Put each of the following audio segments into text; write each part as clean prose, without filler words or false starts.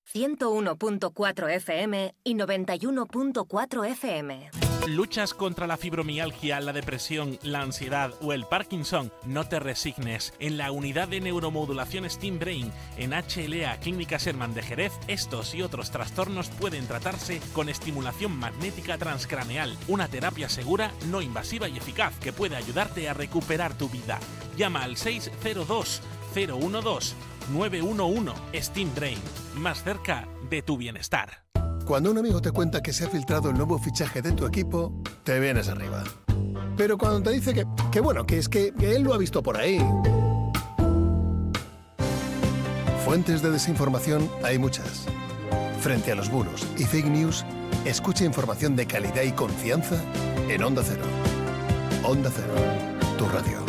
101.4 FM y 91.4 FM. ¿Luchas contra la fibromialgia, la depresión, la ansiedad o el Parkinson? No te resignes. En la unidad de neuromodulación Steam Brain en HLA Clínica Sherman de Jerez, estos y otros trastornos pueden tratarse con estimulación magnética transcraneal, una terapia segura, no invasiva y eficaz que puede ayudarte a recuperar tu vida. Llama al 602 012 911 Steam Brain, más cerca de tu bienestar. Cuando un amigo te cuenta que se ha filtrado el nuevo fichaje de tu equipo, te vienes arriba. Pero cuando te dice que él lo ha visto por ahí. Fuentes de desinformación hay muchas. Frente a los bulos y fake news, escucha información de calidad y confianza en Onda Cero. Onda Cero, tu radio.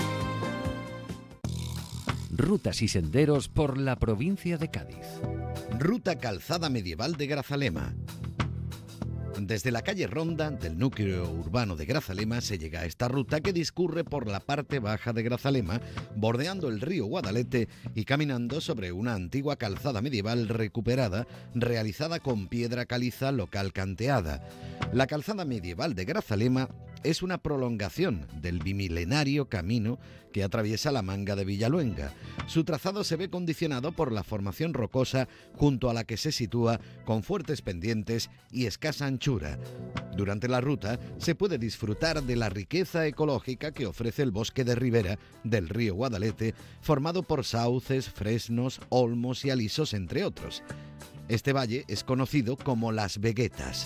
Rutas y senderos por la provincia de Cádiz. Ruta Calzada Medieval de Grazalema. Desde la calle Ronda del núcleo urbano de Grazalema se llega a esta ruta que discurre por la parte baja de Grazalema, bordeando el río Guadalete y caminando sobre una antigua calzada medieval recuperada, realizada con piedra caliza local canteada. La calzada medieval de Grazalema es una prolongación del bimilenario camino que atraviesa la Manga de Villaluenga. Su trazado se ve condicionado por la formación rocosa junto a la que se sitúa, con fuertes pendientes y escasa anchura. Durante la ruta se puede disfrutar de la riqueza ecológica que ofrece el bosque de ribera del río Guadalete, formado por sauces, fresnos, olmos y alisos, entre otros. Este valle es conocido como Las Veguetas.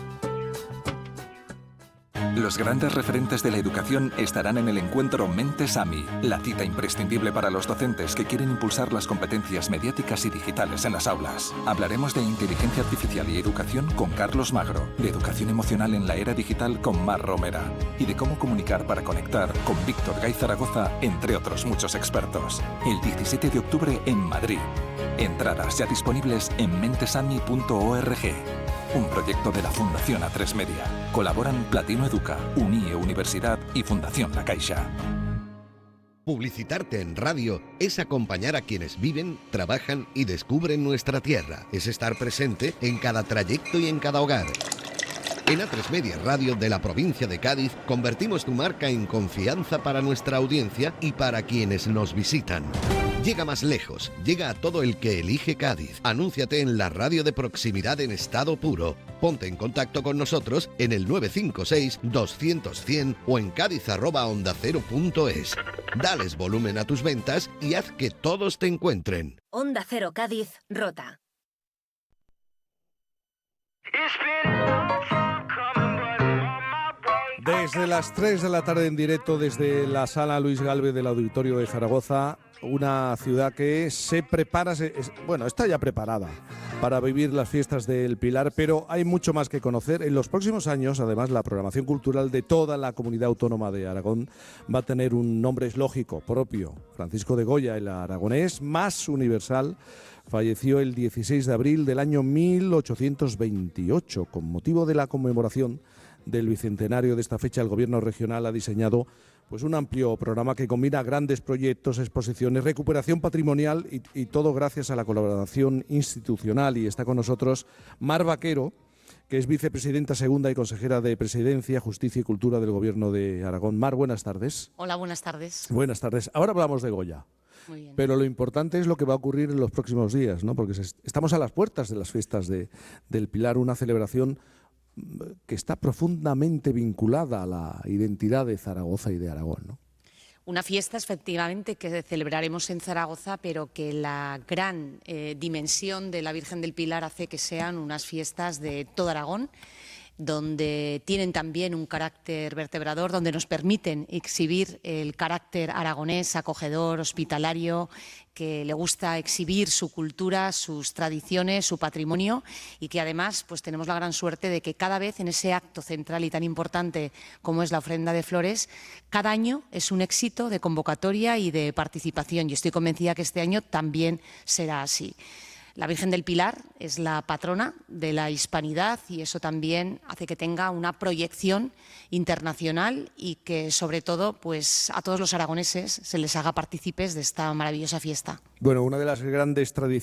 Los grandes referentes de la educación estarán en el encuentro Mentes AMI, la cita imprescindible para los docentes que quieren impulsar las competencias mediáticas y digitales en las aulas. Hablaremos de inteligencia artificial y educación con Carlos Magro, de educación emocional en la era digital con Mar Romera y de cómo comunicar para conectar con Víctor Gay Zaragoza, entre otros muchos expertos. El 17 de octubre en Madrid. Entradas ya disponibles en mentesami.org. Un proyecto de la Fundación A3 Media. Colaboran Platino Educa, UNIE Universidad y Fundación La Caixa. Publicitarte en radio es acompañar a quienes viven, trabajan y descubren nuestra tierra. Es estar presente en cada trayecto y en cada hogar. En A3 Media Radio de la provincia de Cádiz convertimos tu marca en confianza para nuestra audiencia y para quienes nos visitan. Llega más lejos, llega a todo el que elige Cádiz. Anúnciate en la radio de proximidad en estado puro. Ponte en contacto con nosotros en el 956-200-100 o en cádiz@ondacero.es. Dales volumen a tus ventas y haz que todos te encuentren. Onda Cero Cádiz, Rota. Desde las 3 de la tarde en directo desde la Sala Luis Gálvez del Auditorio de Zaragoza, una ciudad que se prepara, está ya preparada para vivir las fiestas del Pilar, pero hay mucho más que conocer. En los próximos años, además, la programación cultural de toda la comunidad autónoma de Aragón va a tener un nombre, es lógico, propio. Francisco de Goya, el aragonés más universal, falleció el 16 de abril del año 1828. Con motivo de la conmemoración del bicentenario de esta fecha, el Gobierno regional ha diseñado un amplio programa que combina grandes proyectos, exposiciones, recuperación patrimonial y todo gracias a la colaboración institucional. Y está con nosotros Mar Vaquero, que es vicepresidenta segunda y consejera de Presidencia, Justicia y Cultura del Gobierno de Aragón. Mar, buenas tardes. Hola, buenas tardes. Buenas tardes. Ahora hablamos de Goya. Muy bien. Pero lo importante es lo que va a ocurrir en los próximos días, ¿no? Porque estamos a las puertas de las fiestas del Pilar, una celebración que está profundamente vinculada a la identidad de Zaragoza y de Aragón, ¿no? Una fiesta, efectivamente, que celebraremos en Zaragoza, pero que la gran dimensión de la Virgen del Pilar hace que sean unas fiestas de todo Aragón, donde tienen también un carácter vertebrador, donde nos permiten exhibir el carácter aragonés, acogedor, hospitalario, que le gusta exhibir su cultura, sus tradiciones, su patrimonio, y que además tenemos la gran suerte de que cada vez en ese acto central y tan importante como es la ofrenda de flores, cada año es un éxito de convocatoria y de participación, y estoy convencida que este año también será así. La Virgen del Pilar es la patrona de la hispanidad y eso también hace que tenga una proyección internacional y que, sobre todo, a todos los aragoneses se les haga partícipes de esta maravillosa fiesta. Bueno, una de las grandes tradiciones